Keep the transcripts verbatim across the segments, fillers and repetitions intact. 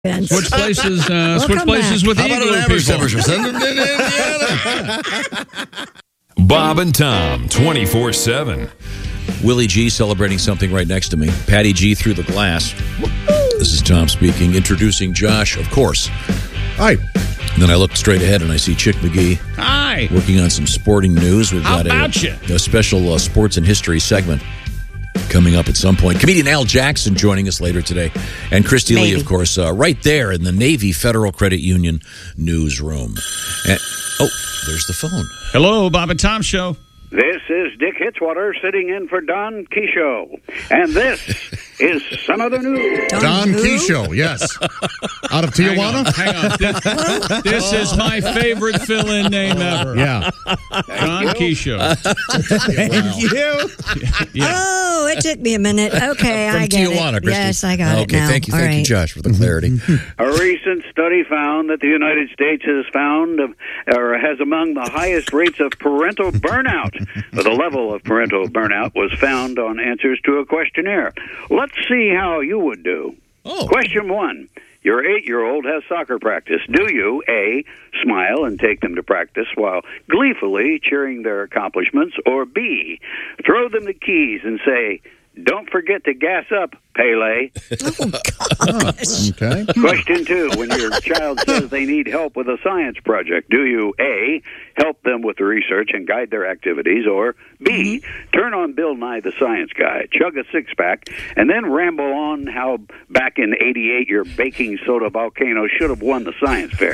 Switch places, uh, switch places with How about Eagle an average people. temperature? Send them to Indiana. Bob and Tom, twenty-four seven. Willie G celebrating something right next to me. Patty G through the glass. This is Tom speaking, introducing Josh, of course. Hi. And then I look straight ahead and I see Chick McGee Hi. working on some sporting news. We've How got about a, you? a special uh, sports and history segment coming up at some point. Comedian Al Jackson joining us later today. And Christy Lee, of course, uh, right there in the Navy Federal Credit Union newsroom. And, oh, there's the phone. Hello, Bob and Tom Show. This is Dick Hitzwater sitting in for Don Keeshow. And this is some of the news. Don Keeshow, yes. Out of Tijuana? Hang on. Hang on. This, this is my favorite fill-in name ever. Yeah. Don Keeshow. Thank you. Yeah. Oh, it took me a minute. Okay, From I get Tijuana, it. Christy. Yes, I got okay, it now. thank you, All thank right. you, Josh, for the clarity. A recent study found that the United States has found of, or has among the highest rates of parental burnout. The level of parental burnout was found on answers to a questionnaire. Let's see how you would do. Oh. Question one. Your eight-year-old has soccer practice. Do you, A, smile and take them to practice while gleefully cheering their accomplishments, or B, throw them the keys and say, don't forget to gas up, Pele? Oh, gosh. Okay. Question two, when your child says they need help with a science project, do you, A, help them with the research and guide their activities, or B, turn on Bill Nye the Science Guy, chug a six-pack, and then ramble on how back in eighty-eight your baking soda volcano should have won the science fair?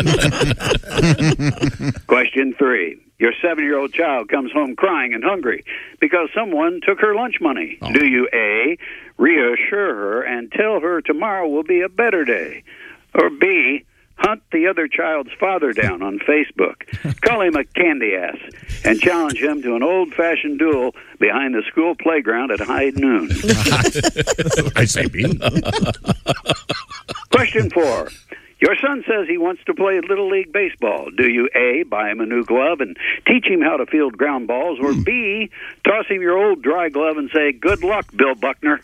Question three. Your seven-year-old child comes home crying and hungry because someone took her lunch money. Oh. Do you, A, reassure her and tell her tomorrow will be a better day? Or B, hunt the other child's father down on Facebook, call him a candy ass, and challenge him to an old-fashioned duel behind the school playground at high noon? I say B. Question four. Your son says he wants to play Little League Baseball. Do you, A, buy him a new glove and teach him how to field ground balls, or mm. B, toss him your old dry glove and say, good luck, Bill Buckner?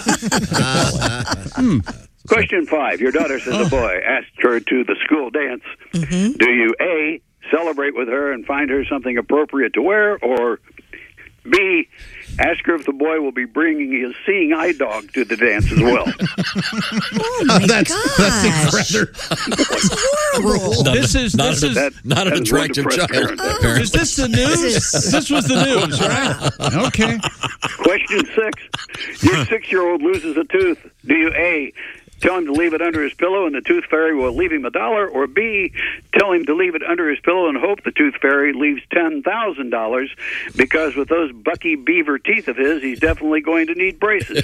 mm. Question five. Your daughter says oh. a boy asked her to the school dance. Mm-hmm. Do you, A, celebrate with her and find her something appropriate to wear, or B, ask her if the boy will be bringing his seeing eye dog to the dance as well? Oh, my that's, gosh. That's rather... That's horrible. Not this a, is, not this a, is... That, not an attractive child. Oh, is this the news? This was the news, right? Okay. Question six. Your six-year-old loses a tooth. Do you, A, tell him to leave it under his pillow and the tooth fairy will leave him a dollar, or B, tell him to leave it under his pillow and hope the tooth fairy leaves ten thousand dollars, because with those Bucky Beaver teeth of his, he's definitely going to need braces?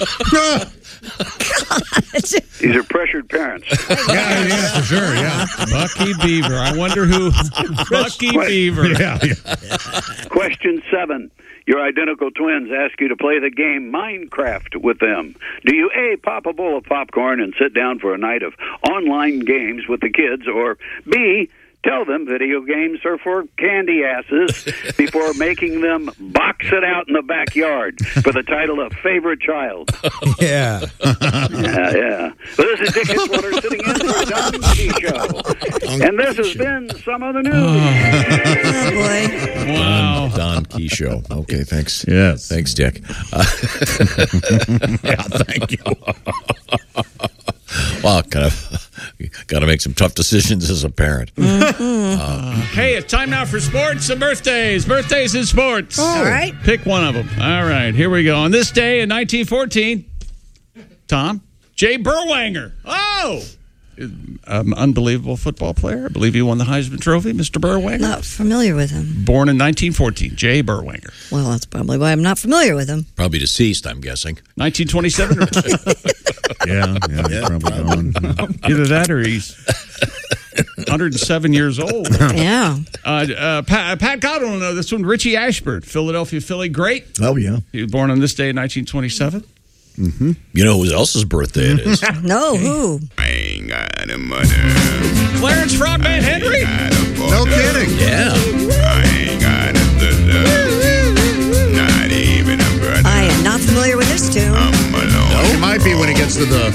These are pressured parents. Yeah, yeah, for sure, yeah. Bucky Beaver. I wonder who... Bucky Beaver. Yeah, yeah. Question seven. Your identical twins ask you to play the game Minecraft with them. Do you, A, pop a bowl of popcorn and sit down for a night of online games with the kids, or B, tell them video games are for candy asses before making them box it out in the backyard for the title of Favorite Child? Yeah. Yeah, yeah. Well, this is Dick Hitzwater sitting in for the Don Keeshow. And this has been some of the news. Oh, boy. Wow. Don, Don Keeshow. Okay, thanks. Yes. Thanks, Dick. Uh, yeah, thank you. Well, kind of got to make some tough decisions as a parent. Mm-hmm. Uh, hey, it's time now for sports and birthdays. Birthdays and sports. Oh. All right. Pick one of them. All right, here we go. On this day in nineteen fourteen, Tom, Jay Berwanger. Oh! Um, unbelievable football player. I believe he won the Heisman Trophy, Mister Berwanger. Not familiar with him. Born in nineteen fourteen, Jay Berwanger. Well, that's probably why I'm not familiar with him. Probably deceased, I'm guessing. nineteen twenty-seven? Or Yeah, yeah, Yeah, probably gone. either that or he's one hundred seven years old. Yeah. Uh, uh, Pat, Pat Godwin, know this one. Richie Ashburn, Philadelphia Philly great. Oh, yeah. He was born on this day in nineteen twenty-seven. Mm-hmm. You know who else's birthday it is? No, who? I ain't got a mother. Clarence Frogman Henry. No kidding. Yeah. I ain't got a sister. Not even a brother. I am not familiar with this tune. I'm alone. It might be when he gets to the